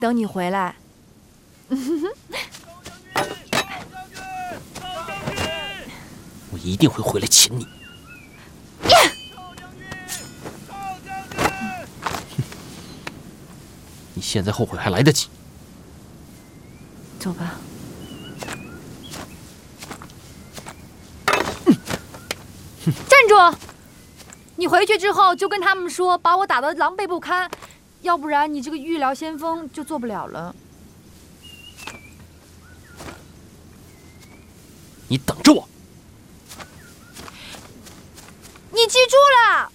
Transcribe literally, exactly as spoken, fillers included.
等你回来。 我一定会回来擒你。你现在后悔还来得及。 走吧。站住！你回去之后就跟他们说，把我打得狼狈不堪，要不然你这个御疗先锋就做不了了。 你等着我！ 你记住了。